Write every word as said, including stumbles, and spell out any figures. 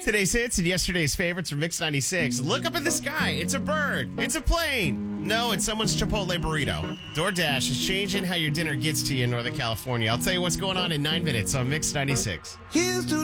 Today's hits and yesterday's favorites from Mix ninety-six. Look up in the sky. It's a bird. It's a plane. No, it's someone's Chipotle burrito. DoorDash is changing how your dinner gets to you in Northern California. I'll tell you what's going on in nine minutes on Mix ninety-six. Here's to